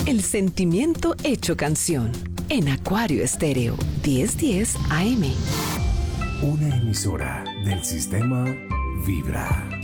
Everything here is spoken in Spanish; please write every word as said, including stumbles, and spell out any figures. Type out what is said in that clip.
El sentimiento hecho canción. En Acuario Estéreo, diez diez A M. Una emisora del sistema Vibra.